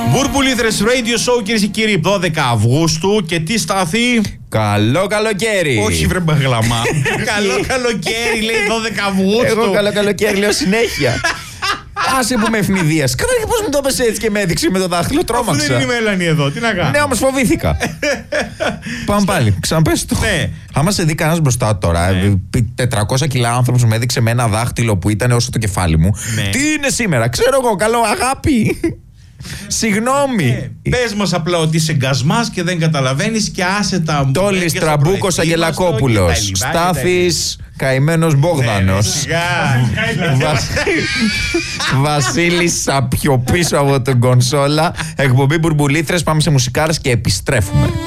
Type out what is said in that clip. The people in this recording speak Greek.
Μπουρμπουλήθρες Radio Show, κυρίες και κύριοι, 12 Αυγούστου. Και τι στάθη? Καλό καλοκαίρι. Όχι, βρε μπαγλαμά. Καλό καλοκαίρι, λέει 12 Αυγούστου. Εγώ καλό καλοκαίρι λέω συνέχεια. Άσε που με ευνηδίας. Καταρχήν πώς μου το έπεσε έτσι και με έδειξε με το δάχτυλο, τρόμαξα. Αφού δεν είναι η Μέλανη εδώ, τι να κάνω. Ναι, όμως φοβήθηκα. Πάμε πάλι, ξαναπες το. Ναι. Άμα σε δει κανένας μπροστά τώρα, 400 κιλά άνθρωπος με έδειξε με ένα δάχτυλο που ήταν όσο το κεφάλι μου. Ναι. Τι είναι σήμερα, ξέρω εγώ, καλό αγάπη. Συγγνώμη. Πες μας απλά ότι είσαι γκασμάς και δεν καταλαβαίνεις και άσε τα. Τόλης Τραμπούκος Αγγελακόπουλος. Στάθης Καημένος Μπόγδανος. Βασίλης Σαπιο πίσω από την κονσόλα. Εκπομπή Μπουρμπουλήθρες. Πάμε σε μουσικάρες και επιστρέφουμε.